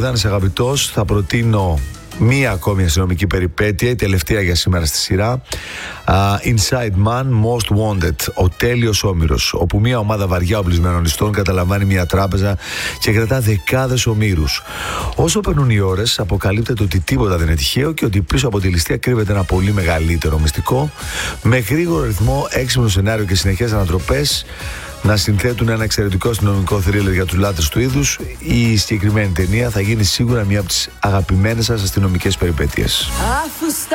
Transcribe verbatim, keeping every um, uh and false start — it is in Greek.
Ιορδάνης αγαπητός, θα προτείνω μία ακόμη αστυνομική περιπέτεια, η τελευταία για σήμερα στη σειρά. uh, Inside Man, Most Wanted, ο τέλειος όμηρος, όπου μία ομάδα βαριά οπλισμένων ιστών καταλαμβάνει μία τράπεζα και κρατά δεκάδες ομήρους. Όσο περνούν οι ώρες, αποκαλύπτεται ότι τίποτα δεν είναι τυχαίο και ότι πίσω από τη ληστεία κρύβεται ένα πολύ μεγαλύτερο μυστικό, με γρήγορο ρυθμό, έξυπνο σενάριο και συνεχές ανατροπές να συνθέτουν ένα εξαιρετικό αστυνομικό θρίλερ για τους λάτρες του είδους. Η συγκεκριμένη ταινία θα γίνει σίγουρα μία από τις αγαπημένες σας αστυνομικές περιπέτειες.